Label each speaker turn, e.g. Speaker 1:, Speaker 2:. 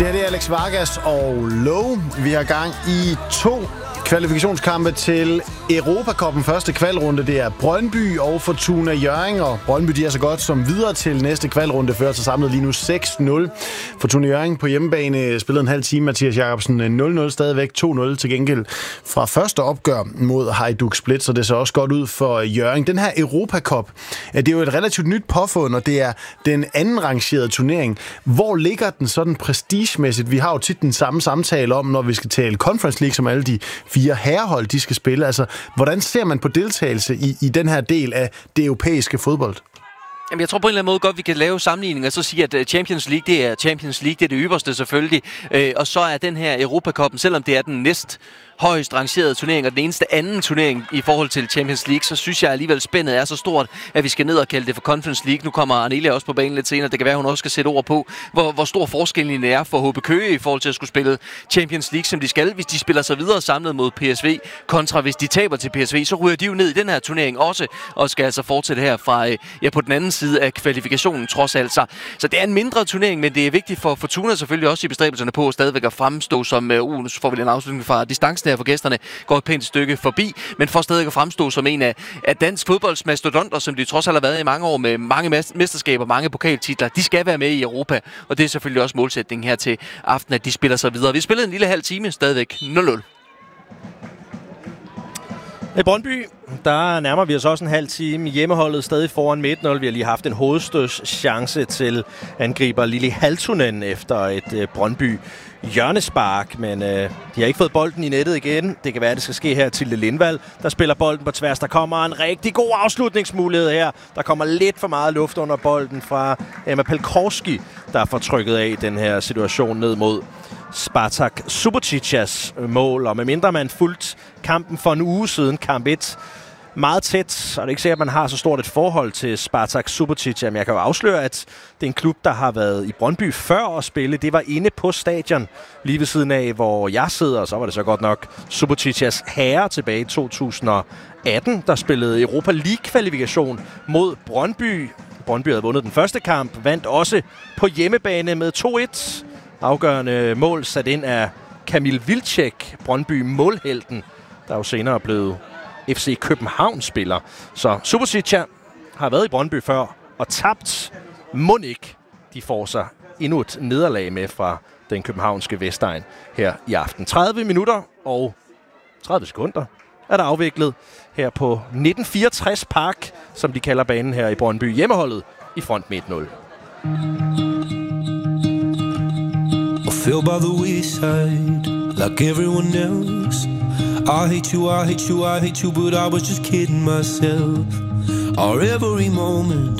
Speaker 1: Det er Alex Vargas og Lowe. Vi har gang i 2 kvalifikationskampe til Europacupen. Første kvalrunde, det er Brøndby og Fortuna Hjørring, og Brøndby de er så godt som videre til næste kvalrunde, fører sig samlet lige nu 6-0. Fortuna Hjørring på hjemmebane spillede en halv time, Mathias Jacobsen 0-0 stadigvæk, 2-0 til gengæld fra første opgør mod Hajduk Split, så det ser også godt ud for Hjørring. Den her Europacup, det er jo et relativt nyt påfund, og det er den anden rangerede turnering. Hvor ligger den sådan prestigemæssigt? Vi har jo tit den samme samtale om, når vi skal tale Conference League, som alle de 4 herrehold, de skal spille. Altså, hvordan ser man på deltagelse i den her del af det europæiske fodbold?
Speaker 2: Jamen, jeg tror på en eller anden måde godt, vi kan lave sammenligning og så sige, at Champions League, det er Champions League, det er det ypperste selvfølgelig. Og så er den her Europacupen, selvom det er den næst højst rangerede turnering og den eneste anden turnering i forhold til Champions League, så synes jeg alligevel spændet er så stort, at vi skal ned og kalde det for Conference League. Nu kommer Arnelia også på banen lidt senere. Det kan være, hun også skal sætte ord på, hvor stor forskellen er for HB Køge i forhold til at skulle spille Champions League, som de skal, hvis de spiller sig videre samlet mod PSV, kontra hvis de taber til PSV, så ryger de jo ned i den her turnering også, og skal altså fortsætte her fra på den anden side af kvalifikationen trods alt. Så det er en mindre turnering, men det er vigtigt for Fortuna selvfølgelig også i bestræbelserne på at stadigvæk at fremstå som, nu får vi en afslutning fra distancen her for gæsterne, går et pænt stykke forbi, men for stadig at fremstå som en af dansk fodbolds mastodonter, som de trods alt har været i mange år med mange mesterskaber, mange pokaltitler. De skal være med i Europa, og det er selvfølgelig også målsætningen her til aften, at de spiller sig videre. Vi spillede en lille halv time, stadigvæk 0-0.
Speaker 3: I Brøndby, der nærmer vi os også en halv time. Hjemmeholdet stadig foran 1-0. Vi har lige haft en hovedstøds chance til angriber Lili Haltunen efter et Brøndby hjørnespark, men de har ikke fået bolden i nettet igen. Det kan være, at det skal ske her til Lindvald, der spiller bolden på tværs. Der kommer en rigtig god afslutningsmulighed her. Der kommer lidt for meget luft under bolden fra Emma Pelkorski, der får trykket af den her situation ned mod Spartak Suboticias mål. Og medmindre man fulgt kampen for en uge siden, kamp 1, meget tæt, og det er ikke sikkert, at man har så stort et forhold til Spartak Subotica, men jeg kan jo afsløre, at det er en klub, der har været i Brøndby før at spille. Det var inde på stadion, lige ved siden af, hvor jeg sidder, og så var det så godt nok Suboticias herre tilbage i 2018, der spillede Europa League-kvalifikation mod Brøndby. Brøndby havde vundet den første kamp, vandt også på hjemmebane med 2-1. Afgørende mål sat ind af Kamil Vilcek, Brøndby målhelten, der jo senere er blevet FC København-spiller. Så Subotica har været i Brøndby før og tabt. Mon ikke de får sig endnu et nederlag med fra den københavnske Vestegn her i aften. 30 minutter og 30 sekunder er der afviklet her på 1964 Park, som de kalder banen her i Brøndby. Hjemmeholdet i front med 1-0.
Speaker 4: Fell by the wayside like everyone else. I hate you, I hate you, I hate you, but I was just kidding myself. Our every moment